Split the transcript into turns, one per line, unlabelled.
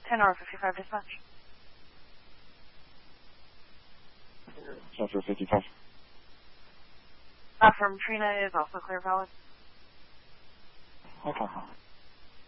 10 hour 55 dispatch.
Chapter 55.
From Trina is also clear valid.
Okay.